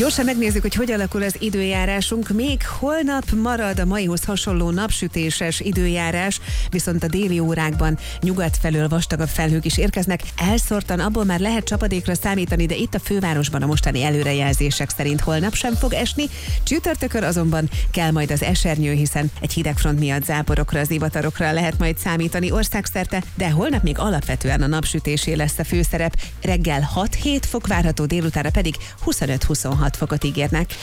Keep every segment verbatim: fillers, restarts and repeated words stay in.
Gyorsan megnézzük, hogy hogy alakul az időjárásunk. Még holnap marad a maihoz hasonló napsütéses időjárás, viszont a déli órákban nyugat felől vastagabb felhők is érkeznek. Elszórtan abból már lehet csapadékra számítani, de itt a fővárosban a mostani előrejelzések szerint holnap sem fog esni. Csütörtökön azonban kell majd az esernyő, hiszen egy hidegfront miatt záporokra, zivatarokra lehet majd számítani országszerte, de holnap még alapvetően a napsütésé lesz a főszerep. Reggel hat-hét fok várható, délutánra pedig huszonöt-huszonhat fokot ígérnek.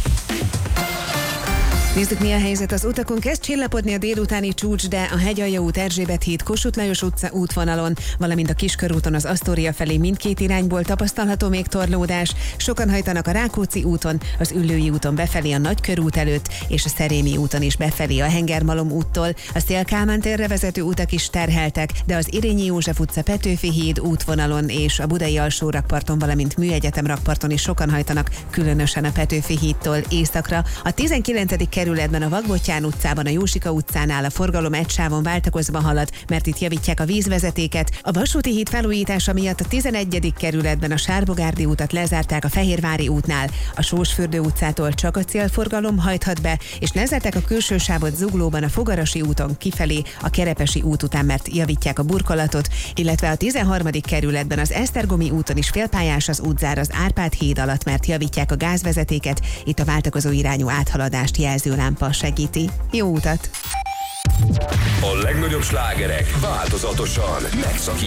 Nézzük, mi a helyzet az utakon. Kezd csillapodni a délutáni csúcs, de a Hegyalja út, Erzsébet híd, Kossuth Lajos utca útvonalon, valamint a Kiskörúton az Asztória felé mindkét irányból tapasztalható még torlódás. Sokan hajtanak a Rákóczi úton, az Üllői úton befelé a Nagykörút előtt, és a Szerémi úton is befelé a Hengermalom úttól. A Széll-Kálmán térre vezető utak is terheltek, de az Irényi József utca, Petőfi híd útvonalon és a Budai alsó rakparton, valamint Műegyetem rakparton is sokan hajtanak, különösen a Petőfi hídtól északra. A tizenkilencedik kerületben a Vagbotyán utcában, a Jósika utcánál a forgalom egy sávon váltakozva halad, mert itt javítják a vízvezetéket. A Vasúti híd felújítása miatt a tizenegyedik kerületben a Sárbogárdi útat lezárták a Fehérvári útnál. A Sósfürdő utcától csak a célforgalom hajthat be, és lezárták a külső sávot Zuglóban a Fogarasi úton kifelé a Kerepesi út után, mert javítják a burkolatot, illetve a tizenharmadik kerületben az Esztergomi úton is félpályás az útzár az Árpád híd alatt, mert javítják a gázvezetéket. Itt a váltakozó irányú áthaladást jelző lámpa segíti. Jó utat! A legnagyobb slágerek változatosan megszakítják